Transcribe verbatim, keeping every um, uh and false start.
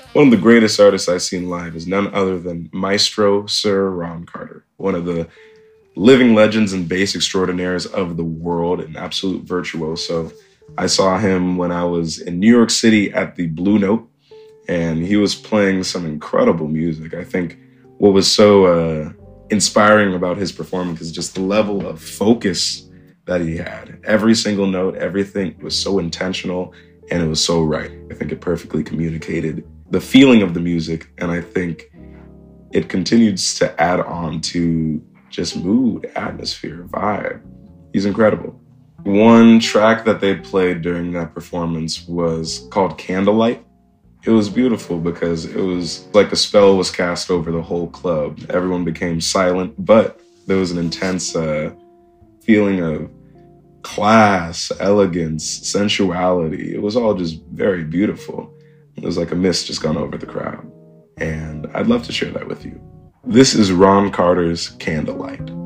One of the greatest artists I've seen live is none other than Maestro Sir Ron Carter, one of the living legends and bass extraordinaires of the world, an absolute virtuoso. I saw him when I was in New York City at the Blue Note, and he was playing some incredible music. I think what was so uh, inspiring about his performance is just the level of focus that he had. Every single note, everything was so intentional and it was so right. I think it perfectly communicated the feeling of the music, and I think it continues to add on to just mood, atmosphere, vibe. He's incredible. One track that they played during that performance was called Candlelight. It was beautiful because it was like a spell was cast over the whole club. Everyone became silent, but there was an intense uh, feeling of class, elegance, sensuality. It was all just very beautiful. It was like a mist just gone over the crowd. And I'd love to share that with you. This is Ron Carter's Candlelight.